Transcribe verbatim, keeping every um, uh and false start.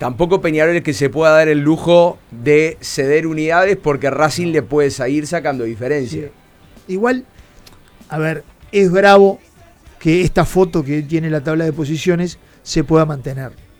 tampoco Peñarol es que se pueda dar el lujo de ceder unidades porque Racing le puede seguir sacando diferencia. Sí. Igual, a ver, es bravo que esta foto que tiene la tabla de posiciones se pueda mantener.